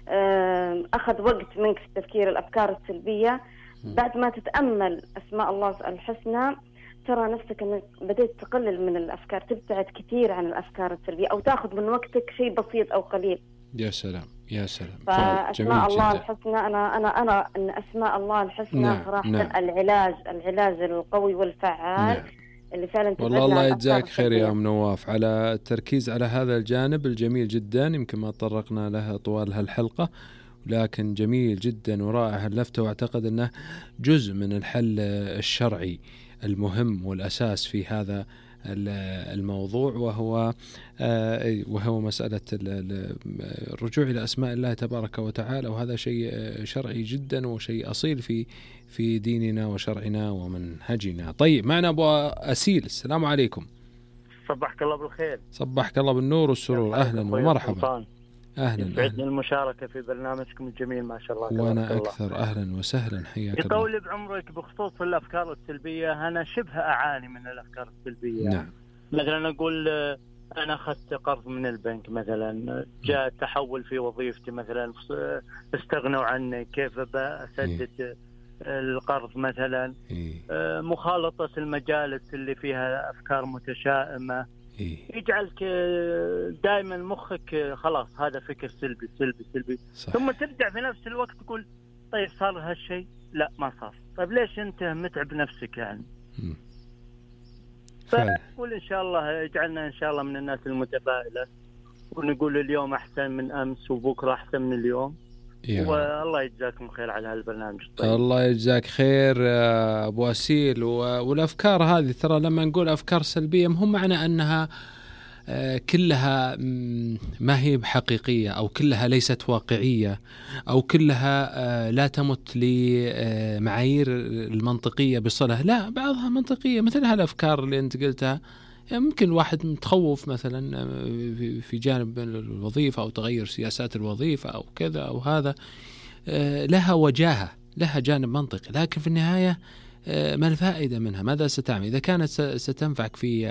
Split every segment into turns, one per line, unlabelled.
أخذ وقت منك في تفكير الأفكار السلبية، بعد ما تتأمل أسماء الله الحسنى ترى نفسك أنك بدأت تقلل من الأفكار، تبتعد كثير عن الأفكار السلبية، أو تأخذ من وقتك شيء بسيط أو قليل.
يا سلام يا سلام.
فأسماء الله الحسنى أنا أرى أن أسماء الله الحسنى صراحة العلاج القوي والفعال. اللي فعلا
والله الله يجزاك خير يا أم نواف على التركيز على هذا الجانب الجميل جدا، يمكن ما تطرقنا له طوال هالحلقة، لكن جميل جدا ورائع اللفتة، واعتقد أنه جزء من الحل الشرعي المهم والأساس في هذا الموضوع، وهو مسألة الرجوع إلى أسماء الله تبارك وتعالى، وهذا شيء شرعي جدا وشيء أصيل في ديننا وشرعنا ومنهجنا. طيب معنا أبو أسيل، السلام عليكم.
صبحك الله بالخير.
صبحك الله بالنور والسرور، أهلا ومرحبا. أهلا.
يسعدني المشاركة في برنامجكم الجميل ما شاء الله.
وأنا أكثر، أهلا وسهلا، حياك الله.
يطول بعمرك. بخصوص الأفكار السلبية، أنا شبه أعاني من الأفكار السلبية.
نعم.
مثلا أقول أنا أخذت قرض من البنك مثلا، جاء تحول في وظيفتي مثلا، استغنوا عني، كيف بسدد القرض مثلا. مخالطة المجالس اللي فيها أفكار متشائمة يجعلك دائما مخك خلاص هذا فكر سلبي سلبي سلبي. صح. ثم ترجع في نفس الوقت تقول طيب صار هالشيء؟ لا ما صار. طيب ليش أنت متعب نفسك يعني؟ فأقول إن شاء الله يجعلنا إن شاء الله من الناس المتفائلة، ونقول اليوم أحسن من أمس وبكرة أحسن من اليوم. والله يجزاكم خير على هالبرنامج. طيب. الله
يجزاك خير أبو أسيل. والأفكار هذه ترى لما نقول أفكار سلبية مهم معنى أنها كلها ما هي حقيقية، أو كلها ليست واقعية، أو كلها لا تمت لمعايير المنطقية بصلة. لا، بعضها منطقية، مثل هالأفكار اللي أنت قلتها. ممكن واحد متخوف مثلا في جانب الوظيفة أو تغير سياسات الوظيفة أو كذا أو هذا، لها وجاهة، لها جانب منطقي، لكن في النهاية ما الفائدة منها؟ ماذا ستعمل إذا كانت ستنفعك في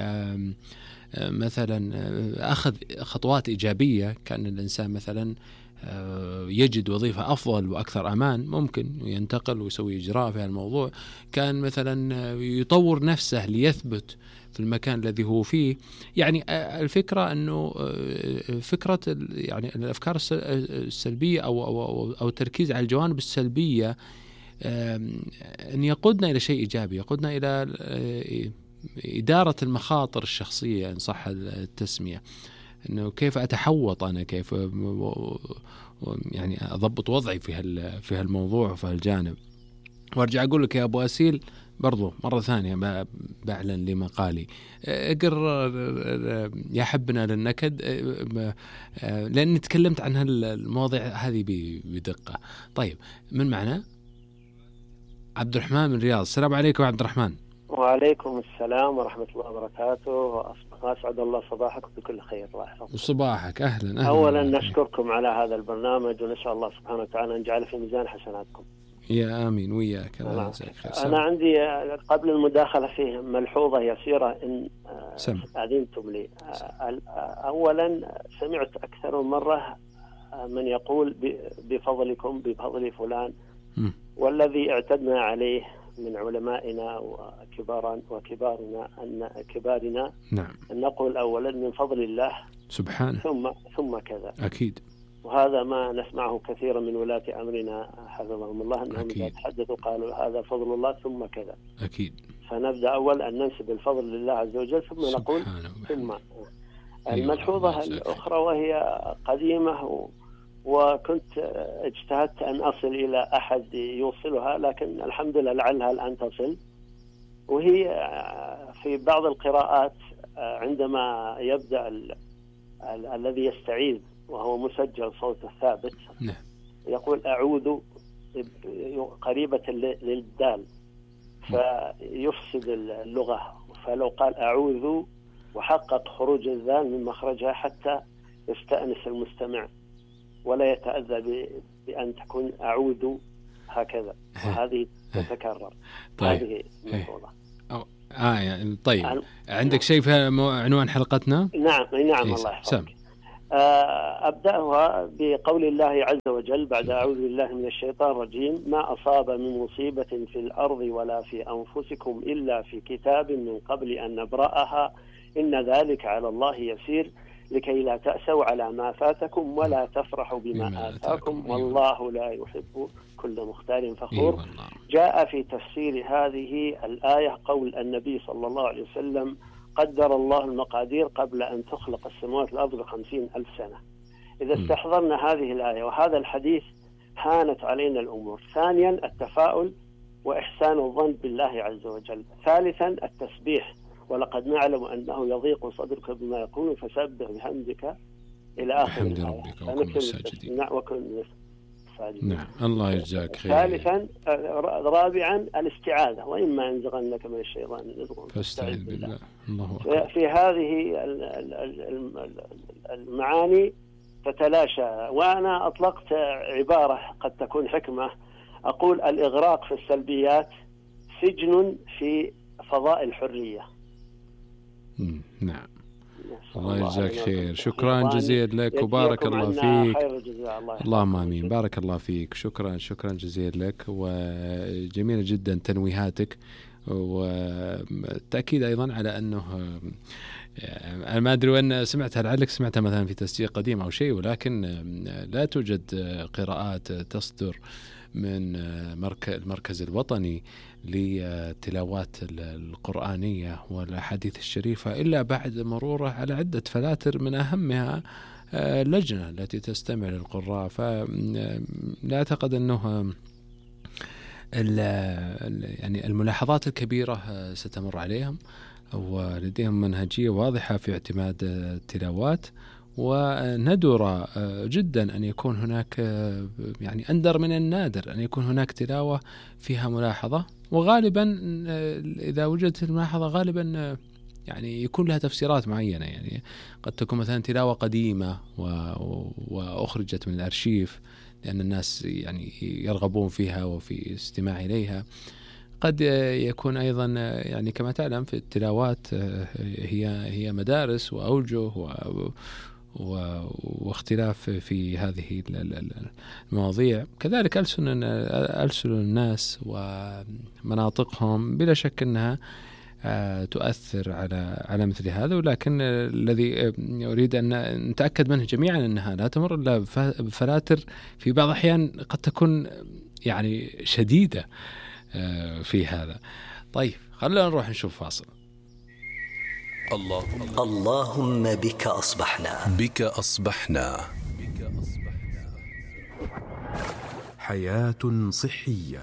مثلا أخذ خطوات إيجابية؟ كان الإنسان مثلا يجد وظيفة أفضل وأكثر أمان، ممكن ينتقل ويسوي إجراء في الموضوع. كان مثلا يطور نفسه ليثبت في المكان الذي هو فيه. يعني الفكرة أنه فكرة يعني الأفكار السلبية أو التركيز على الجوانب السلبية أن يقودنا إلى شيء إيجابي، يقودنا إلى إدارة المخاطر الشخصية إن صح التسمية، أنه كيف أتحوط أنا، كيف يعني أضبط وضعي في هالموضوع وفي هالجانب. وارجع أقول لك يا أبو أسيل برضو مرة ثانية بعلن لمقالي، اقر يا حبنا للنكد، لأني تكلمت عن هالمواضيع هذه بدقة. طيب من معنا؟ عبد الرحمن من الرياض. السلام عليكم عبد الرحمن.
وعليكم السلام ورحمة الله وبركاته. أسعد الله صباحك بكل خير. الله يحفظك.
وصباحك أهلا.
أولا نشكركم على هذا البرنامج، ونسأل الله سبحانه وتعالى أن يجعله في ميزان حسناتكم.
يا آمين وياك.
أنا عندي قبل المداخلة فيه ملحوظة يسيرة إن أذنتم لي. أولا سمعت أكثر من مرة من يقول بفضلكم، بفضل فلان، والذي اعتدنا عليه من علمائنا وكبارنا
نعم.
أن نقول أولا من فضل الله
سبحانه
ثم كذا.
أكيد.
وهذا ما نسمعه كثيرا من ولاة أمرنا حفظهم الله، أنهم إذا تحدثوا قالوا هذا فضل الله ثم كذا.
أكيد.
فنبدأ أول أن ننسب الفضل لله عز وجل، ثم نقول ثم. الملحوظة الأخرى وهي قديمة وكنت اجتهدت أن أصل إلى أحد يوصلها، لكن الحمد لله لعلها الآن تصل. وهي في بعض القراءات عندما يبدأ الذي يستعيذ وهو مسجل صوت الثابت يقول أعوذ قريبة للدال فيفسد اللغة، فلو قال أعوذ وحقق خروج الذال من مخرجها حتى يستأنس المستمع ولا يتأذى بأن تكون أعوذ هكذا، وهذه تتكرر.
طيب.
هذه الموضوع.
يعني طيب عندك شيء في عنوان حلقتنا؟
نعم الله يحفظك. أبدأها بقول الله عز وجل بعد أعوذ بالله من الشيطان الرجيم: ما أصاب من مصيبة في الأرض ولا في أنفسكم إلا في كتاب من قبل أن نبرأها إن ذلك على الله يسير لكي لا تأسوا على ما فاتكم ولا تفرحوا بما آتاكم والله لا يحب كل مختال فخور. جاء في تفسير هذه الآية قول النبي صلى الله عليه وسلم: قدر الله المقادير قبل أن تخلق السماوات والأرض ب50,000 سنة. إذا استحضرنا هذه الآية وهذا الحديث هانت علينا الأمور. ثانيا التفاؤل وإحسان الظن بالله عز وجل. ثالثا التسبيح: ولقد نعلم أنه يضيق صدرك بما يقول فسبح بحمدك إلى آخر الآية.
نعم الله يجزاك خير.
ثالثا رابعا الاستعاذة: وإما ينزغنك من الشيطان نزغ
فاستعذ بالله.
في هذه المعاني تتلاشى. وأنا أطلقت عبارة قد تكون حكمة، أقول: الإغراق في السلبيات سجن في فضاء الحرية.
نعم الله يجزاك خير. شكرا جزيلا لك وبارك الله فيك. اللهم آمين. بارك الله فيك. شكرا جزيلا لك، وجميلة جدا تنويهاتك، والتأكيد أيضا على أنه أنا ما أدري وين سمعتها، لعلك سمعتها مثلا في تسجيل قديم أو شيء، ولكن لا توجد قراءات تصدر من المركز الوطني للتلاوات القرآنية والأحاديث الشريفة إلا بعد مروره على عدة فلاتر، من أهمها اللجنة التي تستمع للقراء. فلا أعتقد أنه يعني الملاحظات الكبيرة ستمر عليهم، ولديهم منهجية واضحة في اعتماد التلاوات، وندر جدا أن يكون هناك، يعني أندر من النادر أن يكون هناك تلاوة فيها ملاحظة، وغالبا إذا وجدت الملاحظة غالبا يعني يكون لها تفسيرات معينة. يعني قد تكون مثلا تلاوة قديمة وأخرجت من الأرشيف لأن الناس يعني يرغبون فيها وفي استماع إليها. قد يكون أيضا يعني كما تعلم في التلاوات هي مدارس وأوجه واختلاف في هذه المواضيع. كذلك ألسن الناس ومناطقهم بلا شك أنها تؤثر على مثل هذا، ولكن الذي أريد أن نتأكد منه جميعا أنها لا تمر إلا بفلاتر في بعض الأحيان قد تكون يعني شديدة في هذا. طيب خلينا نروح نشوف فاصل.
اللهم بك أصبحنا
حياة صحية.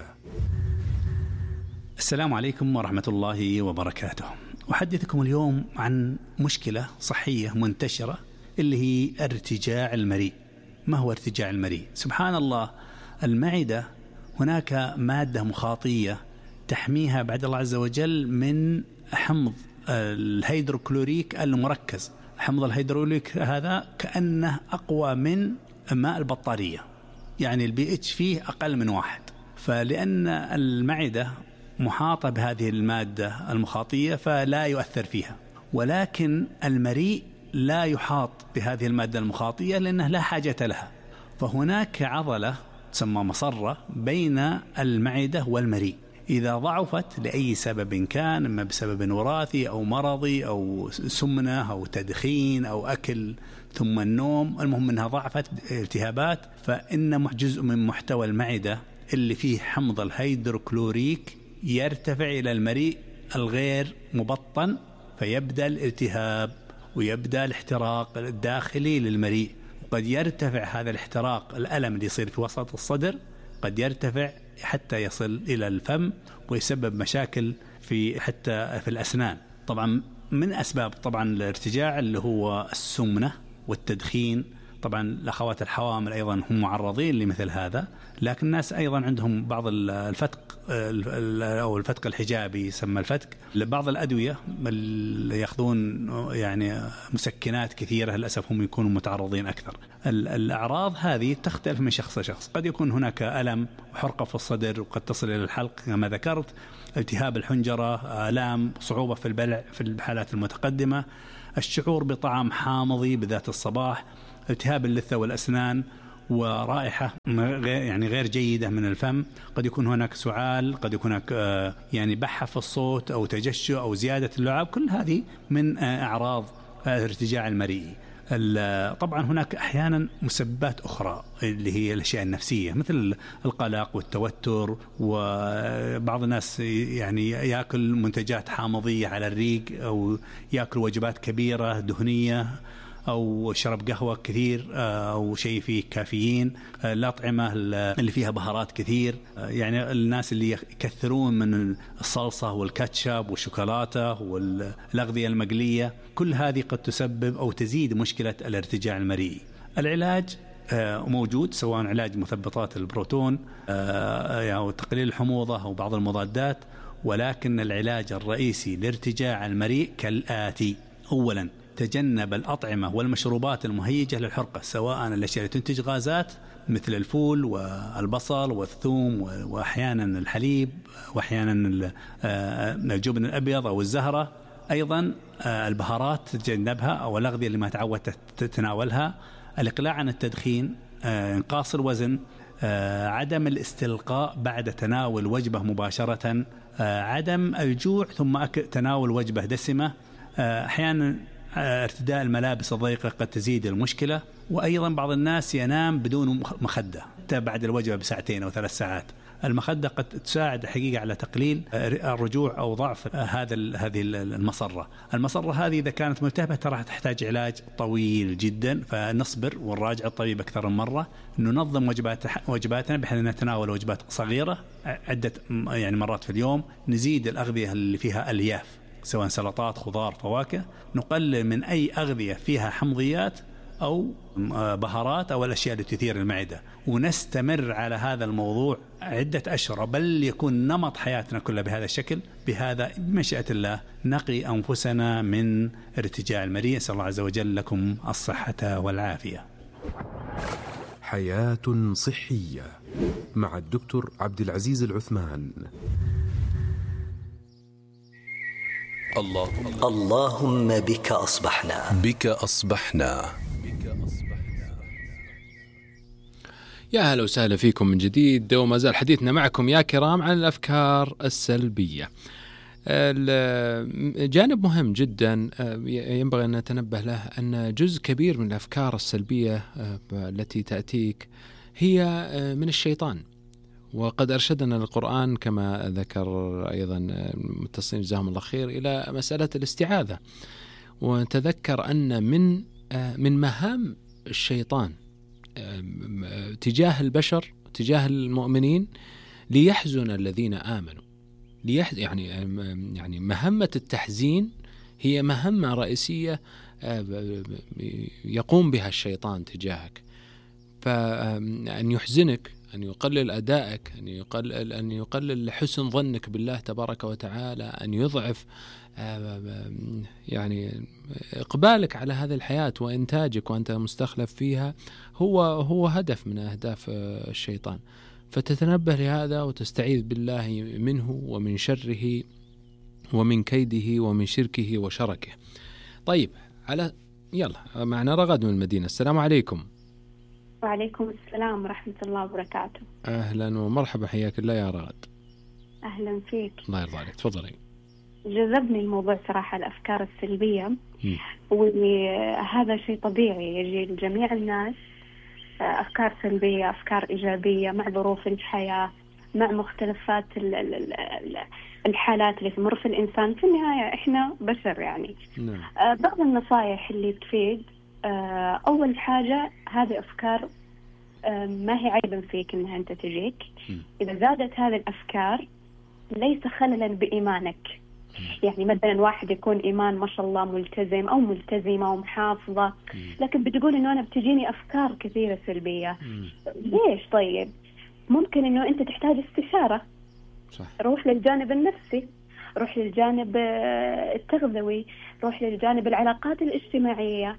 السلام عليكم ورحمة الله وبركاته. أحدثكم اليوم عن مشكلة صحية منتشرة اللي هي ارتجاع المريء. ما هو ارتجاع المريء؟ سبحان الله، المعدة هناك مادة مخاطية تحميها بعد الله عز وجل من حمض الهيدروكلوريك المركز. حمض الهيدروليك هذا كأنه أقوى من ماء البطارية، يعني البي اتش فيه أقل من 1. فلأن المعدة محاطة بهذه المادة المخاطية فلا يؤثر فيها، ولكن المريء لا يحاط بهذه المادة المخاطية لأنه لا حاجة لها. فهناك عضلة تسمى مصرة بين المعدة والمريء، إذا ضعفت لأي سبب كان، إما بسبب وراثي أو مرضي أو سمنة أو تدخين أو أكل ثم النوم، المهم أنها ضعفت التهابات، فإن جزء من محتوى المعدة اللي فيه حمض الهيدروكلوريك يرتفع إلى المريء الغير مبطن، فيبدأ الالتهاب ويبدأ الاحتراق الداخلي للمريء. وقد يرتفع هذا الاحتراق، الألم اللي يصير في وسط الصدر قد يرتفع حتى يصل إلى الفم ويسبب مشاكل حتى في الأسنان. طبعا من أسباب طبعا الارتجاع اللي هو السمنة والتدخين. طبعا الأخوات الحوامل أيضا هم معرضين لمثل هذا، لكن الناس أيضا عندهم بعض الفتق أو الفتق الحجابي يسمى الفتق، لبعض الأدوية اللي يأخذون يعني مسكنات كثيرة للأسف هم يكونوا متعرضين أكثر. الأعراض هذه تختلف من شخص لشخص، قد يكون هناك ألم وحرقة في الصدر وقد تصل إلى الحلق كما ذكرت، التهاب الحنجرة، آلام، صعوبة في البلع في الحالات المتقدمة، الشعور بطعم حامضي بذات الصباح، التهاب اللثة والأسنان ورائحة غير جيدة من الفم، قد يكون هناك سعال، قد يكون هناك يعني بحة في الصوت أو تجشؤ أو زيادة اللعاب، كل هذه من أعراض الارتجاع المريئي. طبعا هناك أحيانا مسببات أخرى اللي هي الأشياء النفسية مثل القلق والتوتر، وبعض الناس يعني يأكل منتجات حامضية على الريق أو يأكل وجبات كبيرة دهنية أو شرب قهوة كثير أو شيء فيه كافيين، الأطعمة اللي فيها بهارات كثير، يعني الناس اللي يكثرون من الصلصة والكاتشب والشوكولاتة والأغذية المقلية، كل هذه قد تسبب أو تزيد مشكلة الارتجاع المريئي. العلاج موجود، سواء علاج مثبطات البروتون أو تقليل الحموضة أو بعض المضادات، ولكن العلاج الرئيسي لارتجاع المريء كالآتي: أولا تجنب الأطعمة والمشروبات المهيجة للحرقة، سواء الأشياء اللي تنتج غازات مثل الفول والبصل والثوم وأحيانا الحليب وأحيانا الجبن الأبيض أو الزهرة، أيضا البهارات تجنبها أو الأغذية اللي ما تعودت تتناولها، الإقلاع عن التدخين، انقاص الوزن، عدم الاستلقاء بعد تناول وجبة مباشرة، عدم الجوع ثم تناول وجبة دسمة، أحيانا ارتداء الملابس الضيقة قد تزيد المشكلة، وأيضا بعض الناس ينام بدون مخدة بعد الوجبة بساعتين أو 3 ساعات. المخدة قد تساعد حقيقة على تقليل الرجوع أو ضعف هذه المصرة هذه إذا كانت ملتهبة راح تحتاج علاج طويل جدا، فنصبر ونراجع الطبيب أكثر من مرة، ننظم وجباتنا بحيث أن نتناول وجبات صغيرة عدة يعني مرات في اليوم، نزيد الأغذية اللي فيها ألياف سواء سلطات، خضار، فواكه، نقلل من أي أغذية فيها حمضيات أو بهارات أو الأشياء اللي تثير المعدة، ونستمر على هذا الموضوع عدة أشهر، بل يكون نمط حياتنا كلها بهذا الشكل. بهذا بمشيئة الله نقي أنفسنا من ارتجاع المريء. أسأل الله عز وجل لكم الصحة والعافية.
حياة صحية مع الدكتور عبد العزيز العثمان.
اللهم بك أصبحنا.
يا هلا وسهلا فيكم من جديد، وما زال حديثنا معكم يا كرام عن الأفكار السلبية. جانب مهم جدا ينبغي أن نتنبه له، أن جزء كبير من الأفكار السلبية التي تأتيك هي من الشيطان، وقد أرشدنا القرآن كما ذكر أيضا المتصلين جزاهم الله خير إلى مسألة الاستعاذة، ونتذكر أن من مهام الشيطان تجاه البشر تجاه المؤمنين ليحزن الذين آمنوا، يعني مهمة التحزين هي مهمة رئيسية يقوم بها الشيطان تجاهك، فأن يحزنك، أن يقلل أدائك، أن يقلل حسن ظنك بالله تبارك وتعالى، أن يضعف يعني إقبالك على هذه الحياة وإنتاجك وأنت مستخلف فيها، هو هدف من أهداف الشيطان. فتتنبه لهذا وتستعيذ بالله منه ومن شره ومن كيده ومن شركه وشركه. طيب، يلا معنا رغد من المدينة. السلام عليكم.
وعليكم السلام ورحمة الله وبركاته.
أهلا ومرحبا، حياك الله يا رغد.
أهلا فيك.
الله يرضى عليك، تفضلي.
جذبني الموضوع صراحة، الأفكار السلبية، وهذا شيء طبيعي يجي لجميع الناس، أفكار سلبية، أفكار إيجابية، مع ظروف الحياة، مع مختلفات الحالات اللي تمر في الإنسان. في النهاية إحنا بشر يعني. بعض النصائح اللي تفيد، أول حاجة هذه أفكار ما هي عيبا فيك إنها أنت تجيك. إذا زادت هذه الأفكار ليس خللا بإيمانك. يعني مثلا واحد يكون إيمان ما شاء الله ملتزم أو ملتزمة ومحافظة، لكن بتقول إنه أنا بتجيني أفكار كثيرة سلبية. ليش؟ طيب ممكن إنه أنت تحتاج استشارة. صح. روح للجانب النفسي، روح للجانب التغذوي، روح للجانب العلاقات الاجتماعية.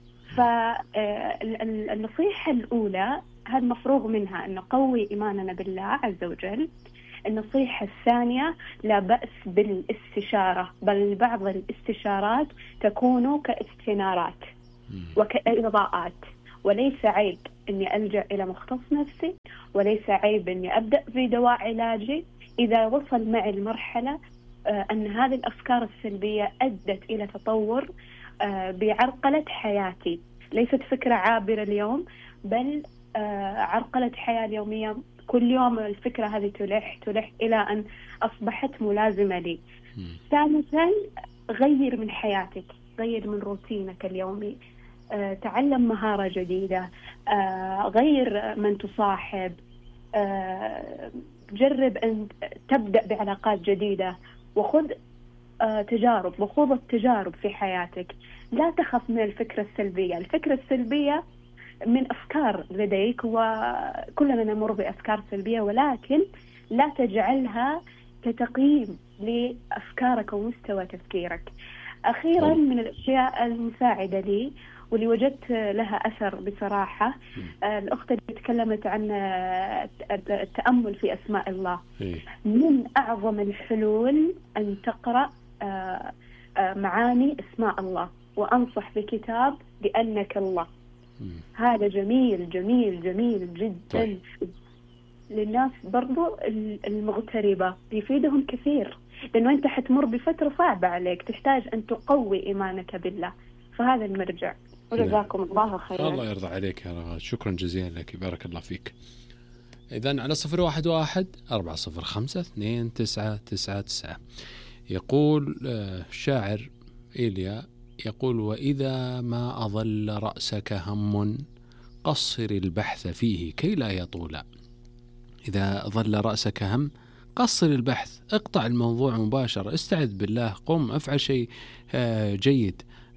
فالنصيحة الأولى هذا مفروغ منها، أن نقوي إيماننا بالله عز وجل. النصيحة الثانية، لا بأس بالاستشارة، بل بعض الاستشارات تكون كاستنارات وكإضاءات، وليس عيب إني ألجأ إلى مختص نفسي، وليس عيب إني أبدأ في دواء علاجي إذا وصل معي المرحلة أن هذه الأفكار السلبية أدت إلى تطور بعرقلة حياتي. ليست فكرة عابرة اليوم، بل عرقلة حياة اليومية. كل يوم الفكرة هذه تلح إلى أن أصبحت ملازمة لي. ثالثا، غير من حياتك، غير من روتينك اليومي، تعلم مهارة جديدة، غير من تصاحب، جرب أن تبدأ بعلاقات جديدة، وخذ تجارب وخوض التجارب في حياتك. لا تخف من الفكرة السلبية. الفكرة السلبية من أفكار لديك، وكلنا نمر بأفكار سلبية، ولكن لا تجعلها كتقييم لأفكارك ومستوى تفكيرك. أخيرا، من الأشياء المساعدة لي واللي وجدت لها أثر بصراحة، الأخت اللي تكلمت عن التأمل في أسماء الله. من أعظم الحلول أن تقرأ معاني أسماء الله، وأنصح بكتاب بأنك الله. هذا جميل جميل جميل جدا. للناس برضو المغتربة يفيدهم كثير، لأنه أنت حتمر بفترة صعبة عليك، تحتاج أن تقوي إيمانك بالله. فهذا المرجع. وجزاكم الله خيرا.
الله يرضى عليك يا رغد، شكرا جزيلا لك، بارك الله فيك. إذن على 011-405-2999 يقول شاعر إيليا، يقول: وإذا ما أظل رأسك هم قصر البحث فيه كي لا يطول. إذا ظل رأسك هم قصر البحث، اقطع الموضوع مباشرة، استعذ بالله، قم افعل شيء جيد،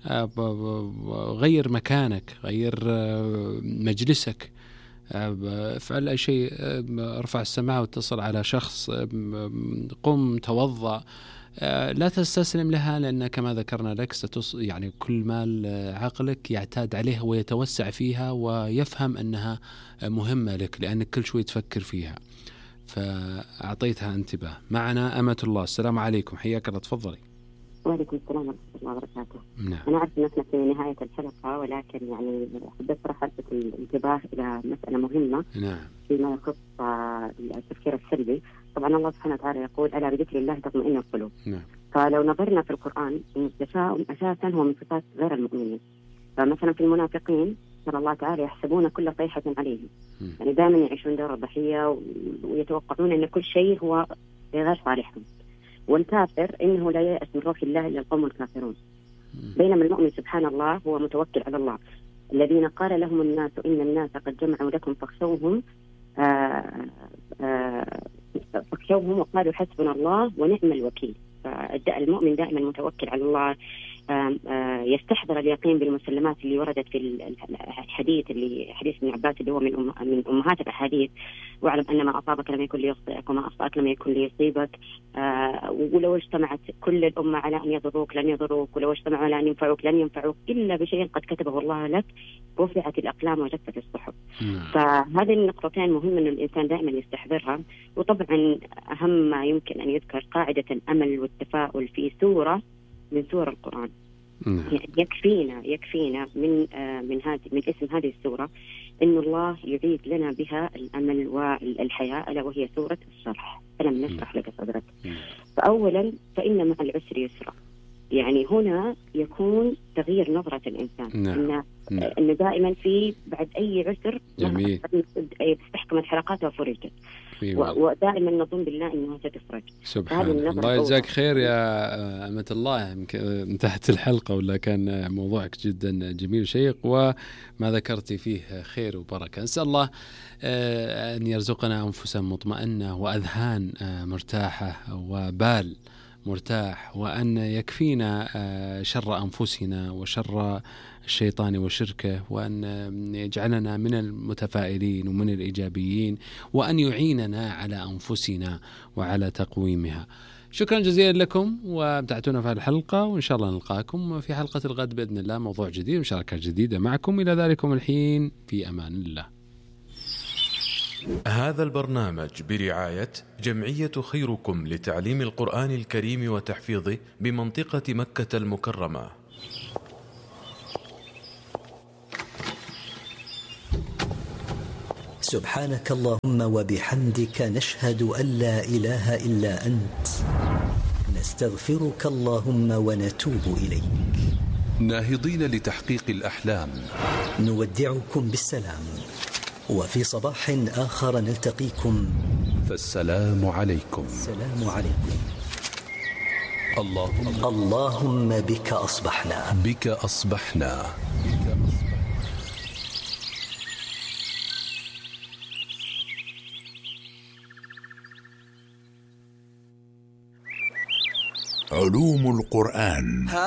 غير مكانك، غير مجلسك، افعل أي شيء، ارفع السماعة واتصل على شخص، قم توضأ. لا تستسلم لها، لأن كما ذكرنا لك يعني كل ما عقلك يعتاد عليها ويتوسع فيها ويفهم أنها مهمة لك، لأنك كل شوي تفكر فيها، فأعطيتها انتباه. معنا أمة الله. السلام عليكم، حياك الله، تفضلي.
وعليكم السلام ورحمة الله وبركاته.
نعم.
أنا أعرف أن في نهاية الحلقة، ولكن يعني حبيت ألفت الانتباه إلى مسألة مهمة.
نعم.
فيما يخص التفكير السلبي. طبعا الله سبحانه وتعالى يقول: ألا بذكر الله تطمئن القلوب.
نعم.
فلو نظرنا في القرآن، التشاؤم أساسا هو من صفات غير المؤمنين. فمثلا في المنافقين ترى الله تعالى يحسبون كل صيحة عليهم، يعني دائما يعيشون دور الضحية ويتوقعون أن كل شيء هو غير صالحهم. والكافر إنه لا يأس من روح الله إلا القوم الكافرون. بينما المؤمن سبحان الله هو متوكل على الله. الذين قال لهم الناس إن الناس قد جمعوا لكم فاخشوهم وقالوا حسبنا الله ونعم الوكيل. فالمؤمن دائما متوكل على الله، يستحضر اليقين بالمسلمات اللي وردت في الحديث، اللي حديث ابن عباس اللي هو من أمهات الأحاديث: واعلم أن ما أصابك لم يكن ليخطئك وما أخطأك لم يكن ليصيبك. ولو اجتمعت كل الأمة على أن يضروك لن يضروك، ولو اجتمعوا على أن ينفعوك لن ينفعوك إلا بشيء قد كتبه الله لك، رفعت الأقلام وجفت الصحف. فهذه النقطتين مهم أن الإنسان دائما يستحضرها. وطبعا أهم ما يمكن أن يذكر قاعدة الأمل والتفاؤل في سورة من سور القرآن. يعني يكفينا من اسم هذه السورة إن الله يعيد لنا بها الأمل والحياة، ألا وهي سورة الشرح. فلم نشرح لك صدرك. فأولا فإن مع العسر يسرا، يعني هنا يكون تغيير نظرة الإنسان. إنه دائما في بعد أي عسر تستحكم الحلقات وفرجت، ودائما نظن بالله إنها ستفرج.
سبحان الله يجزاك خير يا أمة الله. انتهت الحلقة ولا كان موضوعك جدا جميل وشيق، وما ذكرتي فيه خير وبركة. نسأل الله أن يرزقنا أنفسا مطمئنة وأذهان مرتاحة وبال مرتاح، وأن يكفينا شر أنفسنا وشر الشيطان وشركه، وأن يجعلنا من المتفائلين ومن الإيجابيين، وأن يعيننا على أنفسنا وعلى تقويمها. شكرا جزيلا لكم وابتعتونا في الحلقة، وإن شاء الله نلقاكم في حلقة الغد بإذن الله، موضوع جديد ومشاركة جديدة معكم. إلى ذلكم الحين في أمان الله.
هذا البرنامج برعاية جمعية خيركم لتعليم القرآن الكريم وتحفيظه بمنطقة مكة المكرمة.
سبحانك اللهم وبحمدك نشهد أن لا إله إلا أنت نستغفرك اللهم ونتوب إليك.
ناهضين لتحقيق الأحلام
نودعكم بالسلام، وفي صباح آخر نلتقيكم،
فالسلام عليكم.
السلام عليكم.
اللهم
بك أصبحنا.
بك أصبحنا.
علوم القرآن.